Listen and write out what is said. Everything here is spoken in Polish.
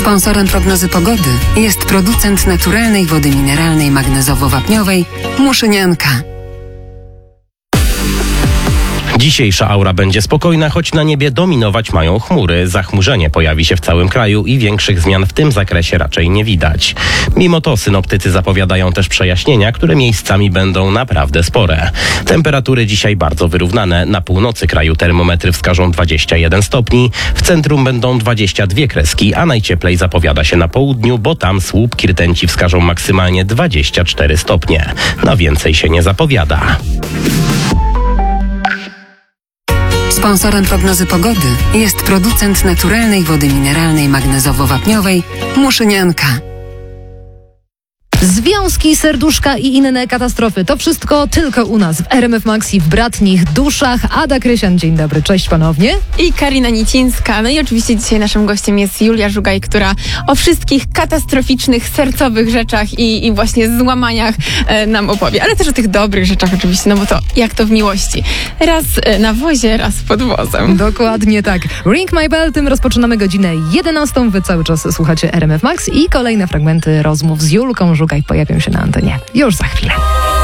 Sponsorem prognozy pogody jest producent naturalnej wody mineralnej magnezowo-wapniowej Muszynianka. Dzisiejsza aura będzie spokojna, choć na niebie dominować mają chmury. Zachmurzenie pojawi się w całym kraju i większych zmian w tym zakresie raczej nie widać. Mimo to synoptycy zapowiadają też przejaśnienia, które miejscami będą naprawdę spore. Temperatury dzisiaj bardzo wyrównane. Na północy kraju termometry wskażą 21 stopni, w centrum będą 22 kreski, a najcieplej zapowiada się na południu, bo tam słupki rtęci wskażą maksymalnie 24 stopnie. Na więcej się nie zapowiada. Sponsorem prognozy pogody jest producent naturalnej wody mineralnej magnezowo-wapniowej Muszynianka. Związki, serduszka i inne katastrofy. To wszystko tylko u nas w RMF Max i w bratnich duszach. Ada Krysian, dzień dobry, cześć ponownie. I Karina Nicińska. No i oczywiście dzisiaj naszym gościem jest Julia Żugaj, która o wszystkich katastroficznych, sercowych rzeczach i właśnie złamaniach nam opowie. Ale też o tych dobrych rzeczach oczywiście, no bo to jak to w miłości. Raz na wozie, raz pod wozem. Dokładnie tak. Ring My Bell, tym rozpoczynamy godzinę 11. Wy cały czas słuchacie RMF Max i kolejne fragmenty rozmów z Julką Żugaj pojawią się na antenie już za chwilę.